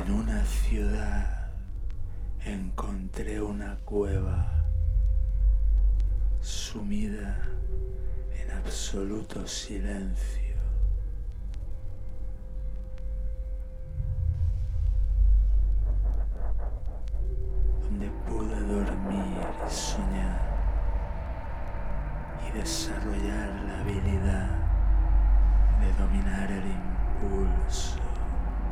En una ciudad encontré una cueva sumida en absoluto silencio. Donde pude dormir y soñar y desarrollar la habilidad de dominar el impulso.